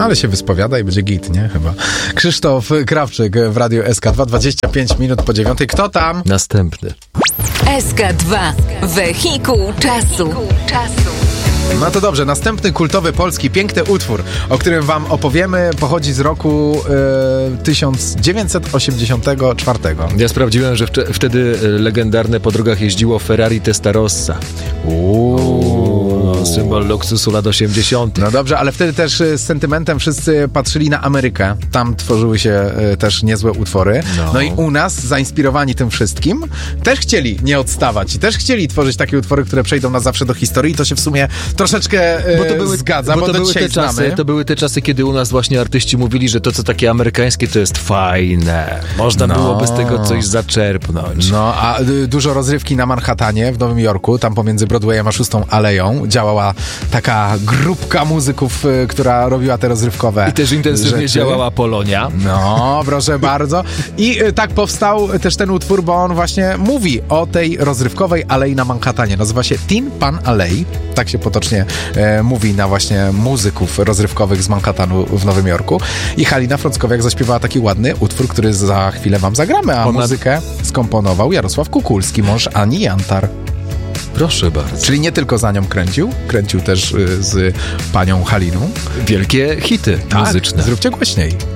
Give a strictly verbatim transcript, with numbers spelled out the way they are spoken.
Ale się wyspowiada i będzie git, nie? Chyba. Krzysztof Krawczyk w Radiu S K dwa, dwadzieścia pięć minut po dziewiątej. Kto tam? Następny. S K dwa. Wehikuł czasu. No to dobrze, następny kultowy polski piękny utwór, o którym wam opowiemy, pochodzi z roku e, tysiąc dziewięćset osiemdziesiątego czwartego. Ja sprawdziłem, że wcze- wtedy legendarne po drogach jeździło Ferrari Testarossa. Uuu, symbol luksusu lat osiemdziesiątych. No dobrze, ale wtedy też z sentymentem wszyscy patrzyli na Amerykę. Tam tworzyły się e, też niezłe utwory. No. no i u nas, zainspirowani tym wszystkim, też chcieli nie odstawać i też chcieli tworzyć takie utwory, które przejdą na zawsze do historii. To się w sumie troszeczkę e, bo to były, zgadza, bo, bo to do były dzisiaj te czasy, znamy. To były te czasy, kiedy u nas właśnie artyści mówili, że to, co takie amerykańskie, to jest fajne. Można No. byłoby z tego coś zaczerpnąć. No, a y, dużo rozrywki na Manhattanie w Nowym Jorku, tam pomiędzy Broadwayem a szóstą Aleją działała taka grupka muzyków, y, która robiła te rozrywkowe I też intensywnie rzeczy. działała Polonia. No, proszę bardzo. I y, tak powstał też ten utwór, bo on właśnie mówi o tej rozrywkowej alei na Manhattanie. Nazywa się Tin Pan Alley. Tak się potocznie e, mówi na właśnie muzyków rozrywkowych z Manhattanu w Nowym Jorku. I Halina Frąckowiak zaśpiewała taki ładny utwór, który za chwilę wam zagramy, a Ona... muzykę skomponował Jarosław Kukulski, mąż Ani Jantar. Proszę bardzo. Czyli nie tylko za nią kręcił, kręcił też y, z panią Haliną. Wielkie hity Tak, muzyczne. zróbcie głośniej.